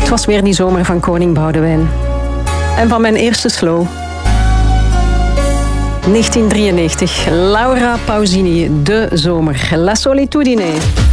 Het was weer die zomer van Koning Boudewijn. En van mijn eerste slow. 1993, Laura Pausini, De Zomer, La Solitudine.